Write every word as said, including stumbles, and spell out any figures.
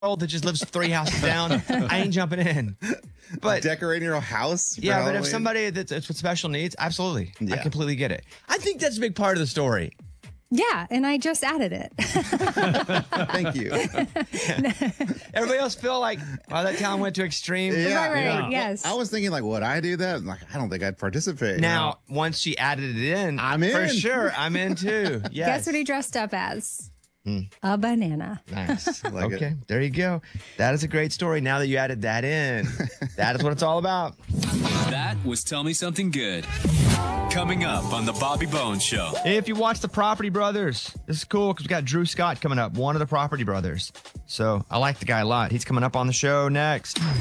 that just lives three houses down. I ain't jumping in. But decorating your house. for yeah, but if Halloween? somebody that's, that's with special needs, absolutely. I Yeah. completely get it. I think that's a big part of the story. Yeah, and I just added it. Thank you. Everybody else feel like, wow, that town went to extreme. Yeah. Right, right, yeah. yes. I was thinking, like, would I do that? I'm like, I don't think I'd participate. Now, once she added it in, I'm For in. sure, I'm in too. Yes. Guess what he dressed up as? A banana. Nice. Like okay, it. there you go. That is a great story. Now that you added that in, that is what it's all about. That was Tell Me Something Good. Coming up on The Bobby Bones Show. If you watch The Property Brothers, this is cool because we got Drew Scott coming up, one of the Property Brothers. So I like the guy a lot. He's coming up on the show next.